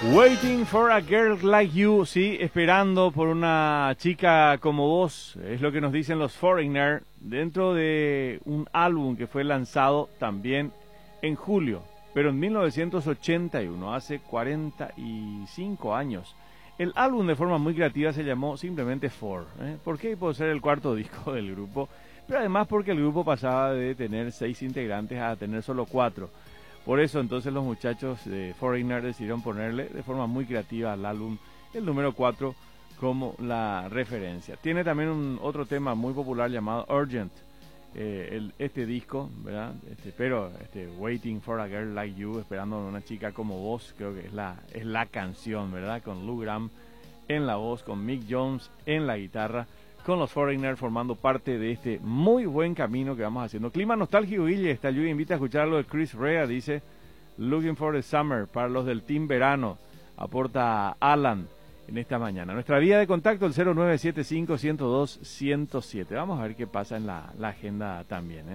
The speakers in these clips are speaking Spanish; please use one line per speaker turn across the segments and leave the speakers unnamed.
Waiting for a girl like you, sí, esperando por una chica como vos, es lo que nos dicen los Foreigner, dentro de un álbum que fue lanzado también en julio, pero en 1981, hace 45 años. El álbum de forma muy creativa se llamó simplemente Four, ¿por qué? Por ser el cuarto disco del grupo, pero además porque el grupo pasaba de tener 6 integrantes a tener solo 4. Por eso entonces los muchachos de Foreigner decidieron ponerle de forma muy creativa al álbum el número 4 como la referencia. Tiene también otro tema muy popular llamado Urgent, este disco, ¿verdad? Pero Waiting for a Girl Like You, esperando a una chica como vos, creo que es la canción, ¿verdad? Con Lou Gramm en la voz, con Mick Jones en la guitarra, con los Foreigner formando parte de este muy buen camino que vamos haciendo. Clima nostálgico, Guille, esta lluvia invita a escuchar lo de Chris Rea, dice Looking for the Summer, para los del Team Verano, aporta Alan en esta mañana. Nuestra vía de contacto, el 0975-102-107. Vamos a ver qué pasa en la agenda también,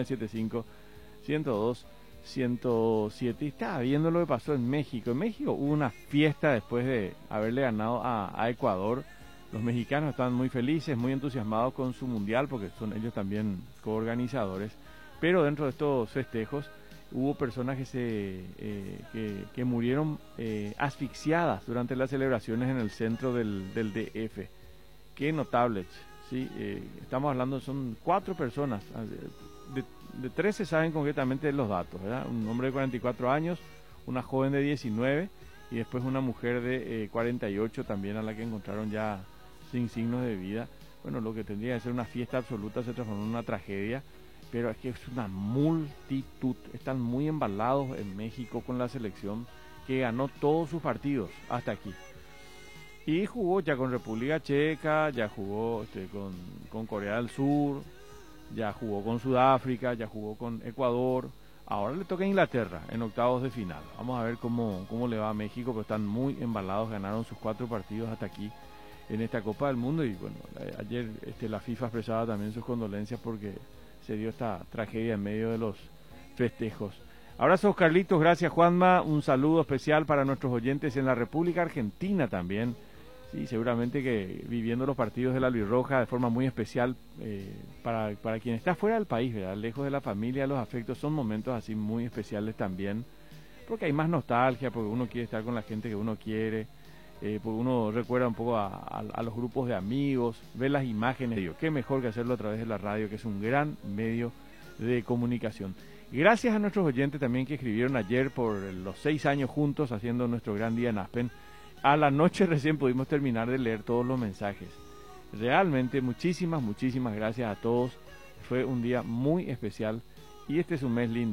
0975-102-107. Y estaba viendo lo que pasó en México. En México hubo una fiesta después de haberle ganado a Ecuador. Los mexicanos estaban muy felices, muy entusiasmados con su mundial, porque son ellos también coorganizadores. Pero dentro de estos festejos hubo personas que murieron asfixiadas durante las celebraciones en el centro del DF. Qué notable, ¿sí? Estamos hablando, son 4 personas, de 13 saben concretamente los datos, ¿verdad? Un hombre de 44 años, una joven de 19 y después una mujer de 48 también, a la que encontraron ya sin signos de vida. Bueno, lo que tendría que ser una fiesta absoluta se transformó en una tragedia, pero es que es una multitud. Están muy embalados en México con la selección que ganó todos sus partidos hasta aquí. Y jugó ya con República Checa, ya jugó con Corea del Sur, ya jugó con Sudáfrica, ya jugó con Ecuador. Ahora le toca a Inglaterra en octavos de final. Vamos a ver cómo le va a México, pero están muy embalados, ganaron sus 4 partidos hasta aquí en esta Copa del Mundo. Y bueno, ayer la FIFA expresaba también sus condolencias porque se dio esta tragedia en medio de los festejos. Abrazos, Carlitos, gracias, Juanma. Un saludo especial para nuestros oyentes en la República Argentina también. Sí, seguramente que viviendo los partidos de la Albirroja de forma muy especial, para quien está fuera del país, ¿verdad? Lejos de la familia, los afectos, son momentos así muy especiales también, porque hay más nostalgia, porque uno quiere estar con la gente que uno quiere, porque uno recuerda un poco a los grupos de amigos, ver las imágenes. Digo, qué mejor que hacerlo a través de la radio, que es un gran medio de comunicación. Gracias a nuestros oyentes también que escribieron ayer por los 6 años juntos haciendo nuestro gran día en Aspen. A la noche recién pudimos terminar de leer todos los mensajes. Realmente muchísimas gracias a todos. Fue un día muy especial y este es un mes lindo.